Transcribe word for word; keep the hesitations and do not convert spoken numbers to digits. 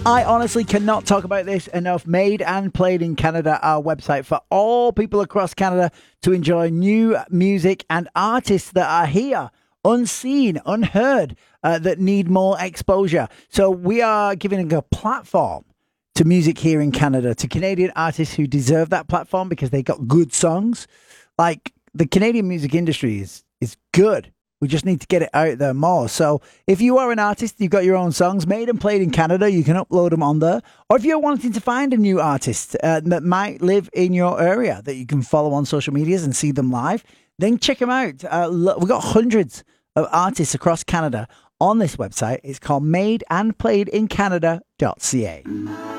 I honestly cannot talk about this enough. Made and Played in Canada, our website for all people across Canada to enjoy new music and artists that are here, unseen, unheard, uh, that need more exposure. So we are giving a platform to music here in Canada, to Canadian artists who deserve that platform because they got good songs. Like, the Canadian music industry is, is good. We just need to get it out there more. So if you are an artist, you've got your own songs made and played in Canada, you can upload them on there. Or if you're wanting to find a new artist uh, that might live in your area that you can follow on social medias and see them live, then check them out. Uh, look, we've got hundreds of artists across Canada on this website. It's called made and played in canada dot c a.